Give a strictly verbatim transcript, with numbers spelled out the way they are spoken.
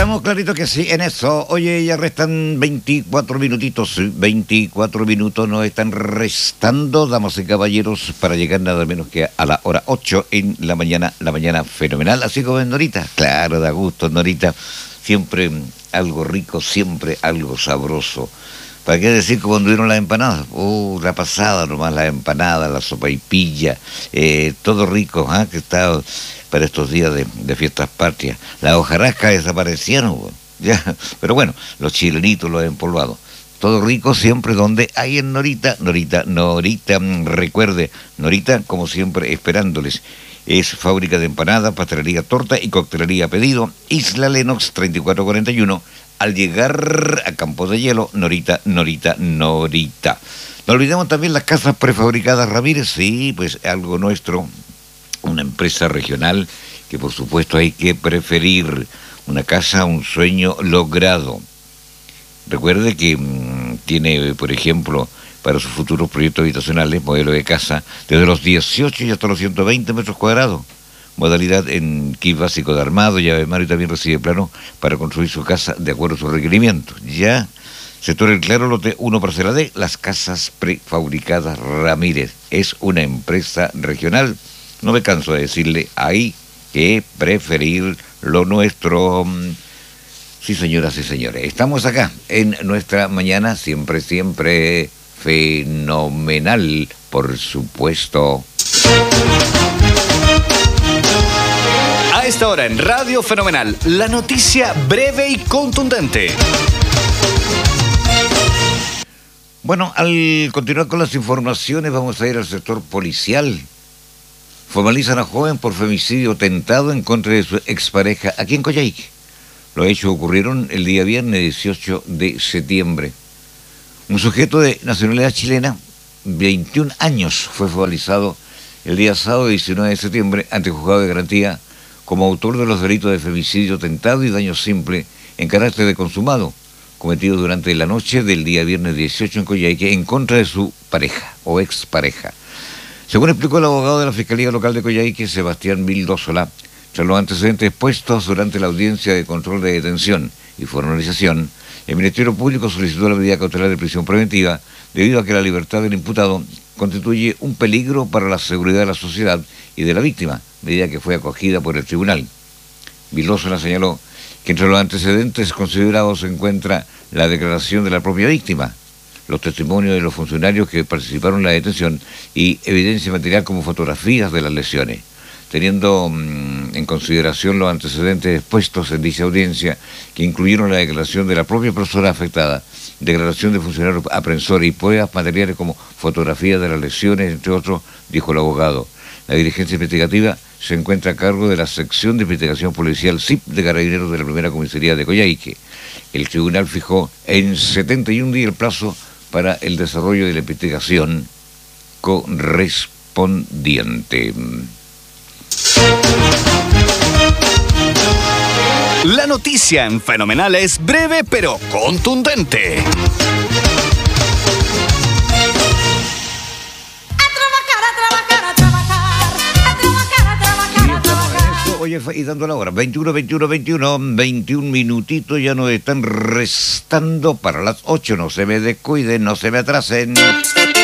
Estamos clarito que sí, en eso. Oye, ya restan veinticuatro minutitos, veinticuatro minutos nos están restando, damas y caballeros, para llegar nada menos que a la hora ocho en la mañana, la mañana fenomenal. Así como es Norita, claro, da gusto, Norita. Siempre algo rico, siempre algo sabroso. ¿Para qué decir cómo anduvieron las empanadas? Uh, la pasada nomás, las empanadas, la sopaipilla, eh, todo rico, ¿eh? Que está para estos días de, de fiestas patrias. Las hojarascas desaparecieron, ya, pero bueno, los chilenitos, los empolvados. Todo rico siempre donde hay en Norita, Norita, Norita, recuerde, Norita como siempre esperándoles. Es fábrica de empanadas, pastelería, torta y coctelería a pedido. Isla Lenox treinta y cuatro cuarenta y uno. Al llegar a Campos de Hielo, Norita, Norita, Norita. No olvidemos también las casas prefabricadas Ramírez, sí, pues algo nuestro, una empresa regional que por supuesto hay que preferir. Una casa, un sueño logrado. Recuerde que mmm, tiene, por ejemplo, para sus futuros proyectos habitacionales, modelo de casa, desde los dieciocho y hasta los ciento veinte metros cuadrados. Modalidad en kit básico de armado, llave mano y también recibe plano para construir su casa de acuerdo a sus requerimientos. Ya, sector El Claro, lote uno, parcela D, las casas prefabricadas Ramírez. Es una empresa regional. No me canso de decirle, hay que preferir lo nuestro. Sí, señoras y señores, estamos acá en nuestra mañana, siempre, siempre fenomenal, por supuesto. A esta hora en Radio Fenomenal, la noticia breve y contundente. Bueno, al continuar con las informaciones, vamos a ir al sector policial. Formalizan a joven por femicidio tentado en contra de su expareja aquí en Coyhaique. Los hechos ocurrieron el día viernes dieciocho de septiembre. Un sujeto de nacionalidad chilena, veintiún años, fue formalizado el día sábado diecinueve de septiembre ante el juzgado de garantía como autor de los delitos de femicidio tentado y daño simple en carácter de consumado, cometidos durante la noche del día viernes dieciocho en Coyhaique en contra de su pareja o expareja. Según explicó el abogado de la Fiscalía Local de Coyhaique, Sebastián Vildósola, tras los antecedentes expuestos durante la audiencia de control de detención y formalización, el Ministerio Público solicitó la medida cautelar de prisión preventiva debido a que la libertad del imputado constituye un peligro para la seguridad de la sociedad y de la víctima, medida que fue acogida por el tribunal. Vildósola señaló que entre los antecedentes considerados se encuentra la declaración de la propia víctima, los testimonios de los funcionarios que participaron en la detención y evidencia material como fotografías de las lesiones. Teniendo mmm, en consideración los antecedentes expuestos en dicha audiencia, que incluyeron la declaración de la propia persona afectada, declaración de funcionarios aprensores y pruebas materiales como fotografías de las lesiones, entre otros, dijo el abogado. La diligencia investigativa se encuentra a cargo de la sección de investigación policial S I P de Carabineros de la primera comisaría de Coyhaique. El tribunal fijó en setenta y un días el plazo para el desarrollo de la investigación correspondiente. La noticia en Fenomenal es breve pero contundente. Oye, y dando la hora, veintiuno, veintiuno, veintiuno, veintiún minutitos ya nos están restando para las ocho. No se me descuiden, no se me atrasen.